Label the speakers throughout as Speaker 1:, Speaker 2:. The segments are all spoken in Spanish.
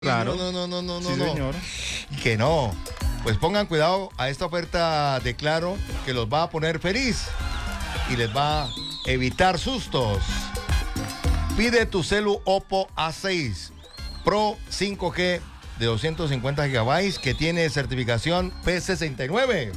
Speaker 1: Claro.
Speaker 2: Sí,
Speaker 1: no.
Speaker 2: señor.
Speaker 1: Que no. Pues pongan cuidado a esta oferta de Claro, que los va a poner feliz y les va a evitar sustos. Pide tu celu Oppo A6 Pro 5G de 250 GB que tiene certificación P69.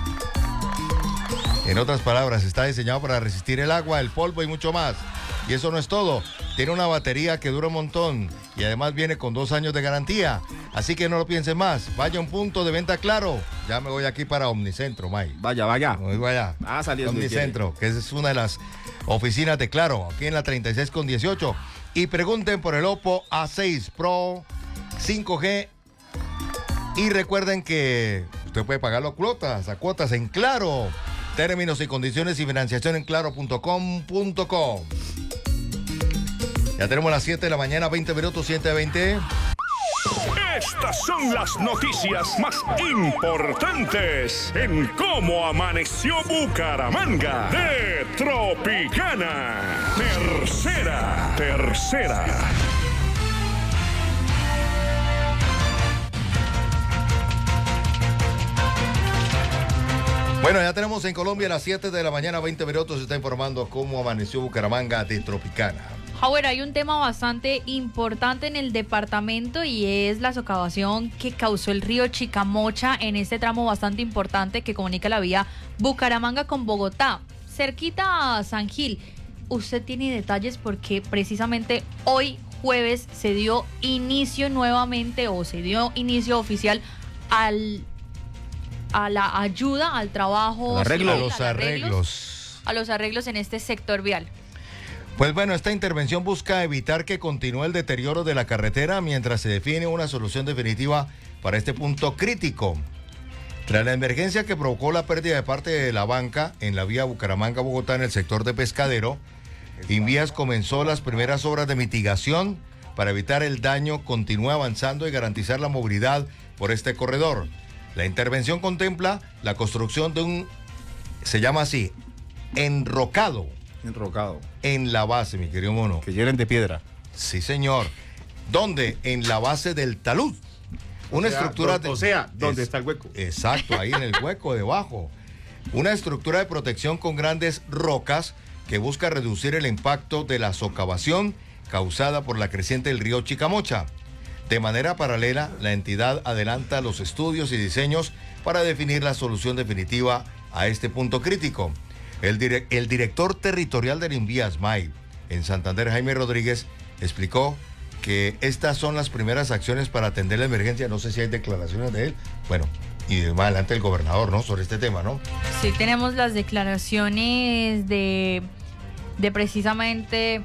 Speaker 1: En otras palabras, está diseñado para resistir el agua, el polvo y mucho más. Y eso no es todo. Tiene una batería que dura un montón y además viene con 2 años de garantía. Así que no lo piensen más. Vaya a un punto de venta Claro. Ya me voy aquí para Omnicentro, May.
Speaker 2: Vaya.
Speaker 1: Me voy allá.
Speaker 2: Saliendo.
Speaker 1: Omnicentro, que es una de las oficinas de Claro, aquí en la 36 con 18. Y pregunten por el Oppo A6 Pro 5G. Y recuerden que usted puede pagar las cuotas en Claro. Términos y condiciones y financiación en claro.com.co. Ya tenemos las 7 de la mañana, 20 minutos, 7:20.
Speaker 3: Estas son las noticias más importantes en cómo amaneció Bucaramanga de Tropicana. Tercera.
Speaker 1: Bueno, ya tenemos en Colombia a las 7 de la mañana, 20 minutos. Se está informando cómo amaneció Bucaramanga de Tropicana.
Speaker 4: Howard, hay un tema bastante importante en el departamento y es la socavación que causó el río Chicamocha en este tramo bastante importante que comunica la vía Bucaramanga con Bogotá, cerquita a San Gil. Usted tiene detalles porque precisamente hoy jueves se dio inicio oficial a la ayuda, al trabajo,
Speaker 1: a
Speaker 4: los arreglos en este sector vial.
Speaker 1: Pues bueno, esta intervención busca evitar que continúe el deterioro de la carretera mientras se define una solución definitiva para este punto crítico. Tras la emergencia que provocó la pérdida de parte de la banca en la vía Bucaramanga-Bogotá en el sector de Pescadero, Invías comenzó las primeras obras de mitigación para evitar el daño, continúe avanzando y garantizar la movilidad por este corredor. La intervención contempla la construcción de un, se llama así, enrocado en la base, mi querido mono.
Speaker 2: Que llenen de piedra.
Speaker 1: Sí, señor. ¿Dónde? En la base del talud. Una estructura de...
Speaker 2: O sea, ¿dónde está el hueco?
Speaker 1: Exacto, ahí en el hueco debajo. Una estructura de protección con grandes rocas que busca reducir el impacto de la socavación causada por la creciente del río Chicamocha. De manera paralela, la entidad adelanta los estudios y diseños para definir la solución definitiva a este punto crítico. El director territorial del Invías, MAI, en Santander, Jaime Rodríguez, explicó que estas son las primeras acciones para atender la emergencia. No sé si hay declaraciones de él. Bueno, y más adelante el gobernador, ¿no? Sobre este tema, ¿no?
Speaker 4: Sí, tenemos las declaraciones de precisamente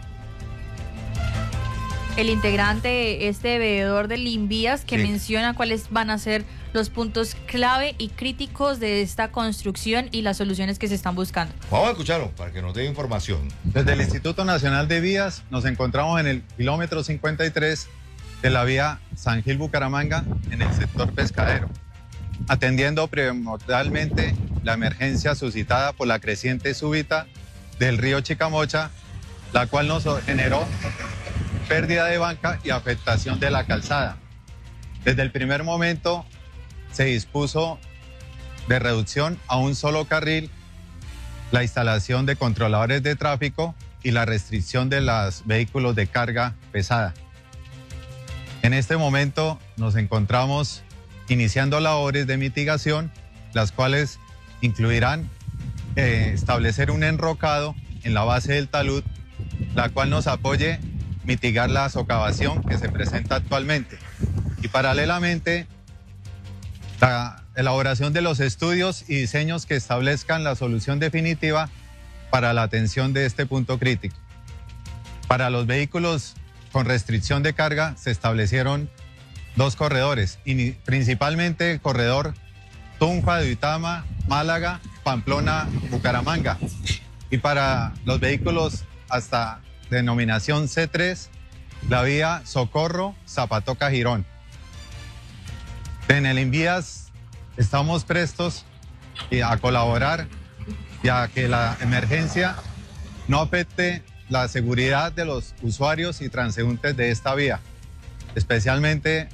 Speaker 4: el integrante, este veedor del Invías, que menciona cuáles van a ser los puntos clave y críticos de esta construcción y las soluciones que se están buscando.
Speaker 1: Vamos a escucharlo para que nos dé información.
Speaker 5: Desde el Instituto Nacional de Vías nos encontramos en el kilómetro 53 de la vía San Gil Bucaramanga en el sector Pescadero, atendiendo primordialmente la emergencia suscitada por la creciente súbita del río Chicamocha, la cual nos generó pérdida de banca y afectación de la calzada. Desde el primer momento se dispuso de reducción a un solo carril, la instalación de controladores de tráfico y la restricción de los vehículos de carga pesada. En este momento nos encontramos iniciando labores de mitigación, las cuales incluirán establecer un enrocado en la base del talud, la cual nos apoye mitigar la socavación que se presenta actualmente. Y paralelamente, la elaboración de los estudios y diseños que establezcan la solución definitiva para la atención de este punto crítico. Para los vehículos con restricción de carga se establecieron 2 corredores, y principalmente el corredor Tunja, Duitama, Málaga, Pamplona, Bucaramanga. Y para los vehículos hasta denominación C3, la vía Socorro, Zapatoca, Girón. En el Invías estamos prestos a colaborar y a que la emergencia no afecte la seguridad de los usuarios y transeúntes de esta vía. especialmente